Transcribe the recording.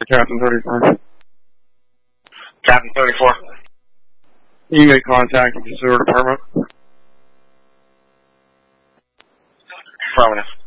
Captain 34. Captain 34. You make contact with the sewer department. Affirmative.